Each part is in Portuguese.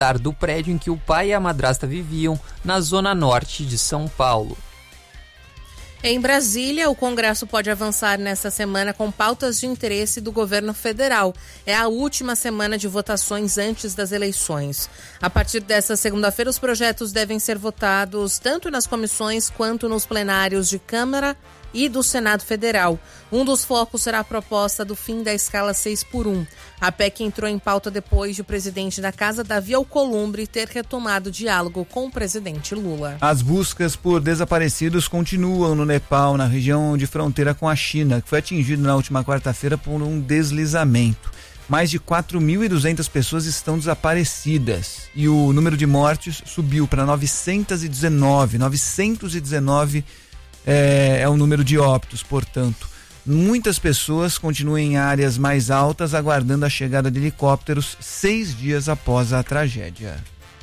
do prédio em que o pai e a madrasta viviam, na zona norte de São Paulo. Em Brasília, o Congresso pode avançar nesta semana com pautas de interesse do governo federal. É a última semana de votações antes das eleições. A partir desta segunda-feira, os projetos devem ser votados tanto nas comissões quanto nos plenários de Câmara e do Senado Federal. Um dos focos será a proposta do fim da escala 6x1. A PEC entrou em pauta depois de o presidente da Casa, Davi Alcolumbre, ter retomado o diálogo com o presidente Lula. As buscas por desaparecidos continuam no Nepal, na região de fronteira com a China, que foi atingido na última quarta-feira por um deslizamento. Mais de 4.200 pessoas estão desaparecidas e o número de mortes subiu para 919. 919 é o número de óbitos, portanto. Muitas pessoas continuam em áreas mais altas aguardando a chegada de helicópteros 6 dias após a tragédia.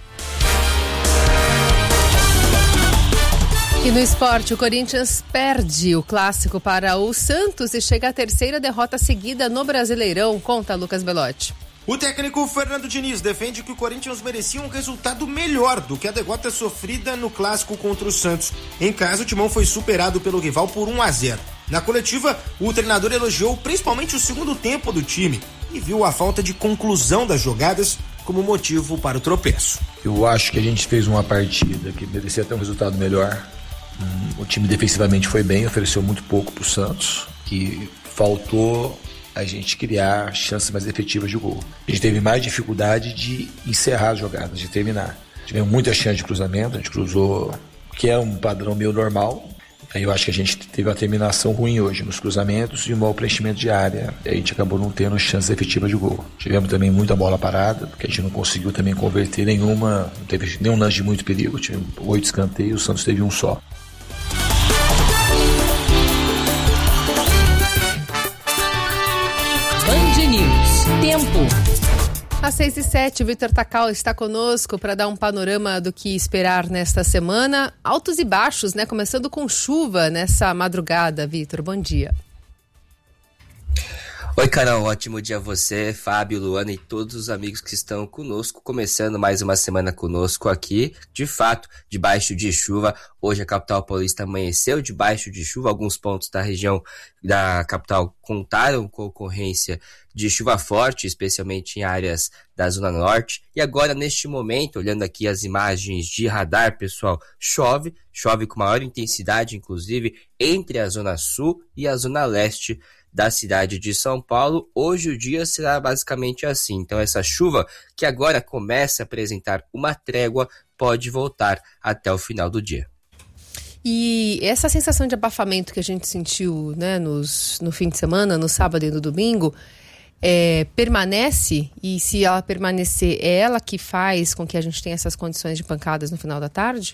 E no esporte, o Corinthians perde o clássico para o Santos e chega à terceira derrota seguida no Brasileirão. Conta, Lucas Belotti. O técnico Fernando Diniz defende que o Corinthians merecia um resultado melhor do que a derrota sofrida no clássico contra o Santos. Em casa, o Timão foi superado pelo rival por 1-0. Na coletiva, o treinador elogiou principalmente o segundo tempo do time e viu a falta de conclusão das jogadas como motivo para o tropeço. Eu acho que a gente fez uma partida que merecia ter um resultado melhor. O time defensivamente foi bem, ofereceu muito pouco para o Santos, que faltou a gente criar chances mais efetivas de gol. A gente teve mais dificuldade de encerrar as jogadas, de terminar. Tivemos muita chance de cruzamento, a gente cruzou, que é um padrão meio normal. Aí eu acho que a gente teve uma terminação ruim hoje nos cruzamentos e um mau preenchimento de área. E a gente acabou não tendo chances efetivas de gol. Tivemos também muita bola parada, porque a gente não conseguiu também converter nenhuma, não teve nenhum lance de muito perigo. Tivemos 8 escanteios, o Santos teve um só. Tempo. Às 6h07, o Vitor Tacal está conosco para dar um panorama do que esperar nesta semana. Altos e baixos, né? Começando com chuva nessa madrugada, Vitor. Bom dia. Oi, Carol, ótimo dia a você, Fábio, Luana e todos os amigos que estão conosco, começando mais uma semana conosco aqui, de fato, debaixo de chuva. Hoje a capital paulista amanheceu debaixo de chuva, alguns pontos da região da capital contaram com ocorrência de chuva forte, especialmente em áreas da Zona Norte. E agora, neste momento, olhando aqui as imagens de radar, pessoal, chove com maior intensidade, inclusive, entre a Zona Sul e a Zona Leste da cidade de São Paulo. Hoje o dia será basicamente assim. Então essa chuva, que agora começa a apresentar uma trégua, pode voltar até o final do dia. E essa sensação de abafamento que a gente sentiu, né, no fim de semana, no sábado e no domingo, permanece? E se ela permanecer, é ela que faz com que a gente tenha essas condições de pancadas no final da tarde?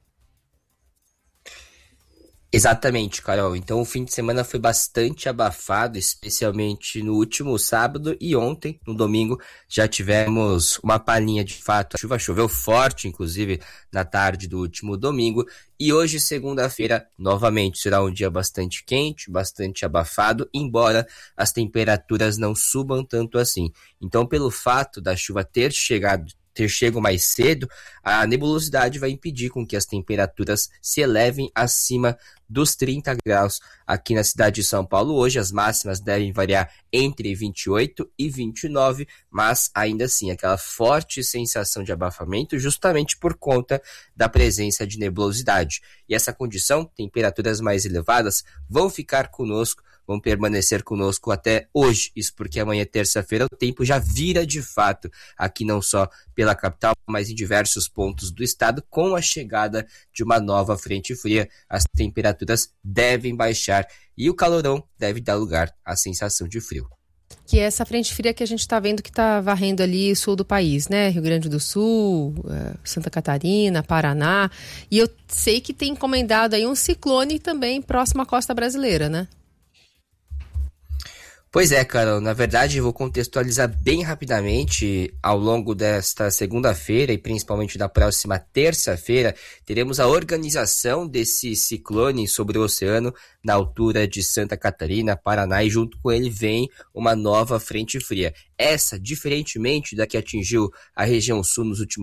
Exatamente, Carol. Então o fim de semana foi bastante abafado, especialmente no último sábado e ontem, no domingo, já tivemos uma palhinha de fato. A chuva choveu forte, inclusive, na tarde do último domingo. E hoje, segunda-feira, novamente será um dia bastante quente, bastante abafado, embora as temperaturas não subam tanto assim. Então, pelo fato da chuva ter chego mais cedo, a nebulosidade vai impedir com que as temperaturas se elevem acima dos 30 graus aqui na cidade de São Paulo. Hoje as máximas devem variar entre 28 e 29, mas ainda assim aquela forte sensação de abafamento justamente por conta da presença de nebulosidade. E essa condição, temperaturas mais elevadas, vão ficar conosco, vão permanecer conosco até hoje. Isso porque amanhã, terça-feira, o tempo já vira de fato aqui não só pela capital, mas em diversos pontos do estado. Com a chegada de uma nova frente fria, as temperaturas devem baixar e o calorão deve dar lugar à sensação de frio. Que é essa frente fria que a gente está vendo que está varrendo ali o sul do país, né? Rio Grande do Sul, Santa Catarina, Paraná. E eu sei que tem encomendado aí um ciclone também próximo à costa brasileira, né? Pois é, Carol, na verdade eu vou contextualizar bem rapidamente. Ao longo desta segunda-feira e principalmente da próxima terça-feira, teremos a organização desse ciclone sobre o oceano na altura de Santa Catarina, Paraná, e junto com ele vem uma nova frente fria. Essa, diferentemente da que atingiu a região sul nos últimos